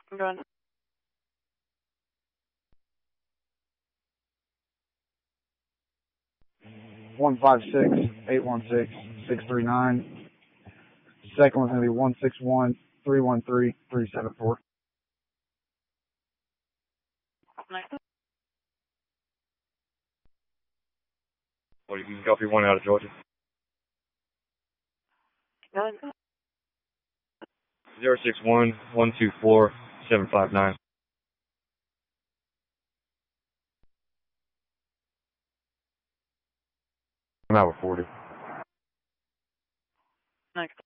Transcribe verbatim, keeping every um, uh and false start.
I'm going. One five six eight one six six three nine. Second one's gonna be one six one three one three three seven four. Nice. Well, you can copy one out of Georgia. Going. Zero six one one two four seven five nine. I'm out with forty. Nice.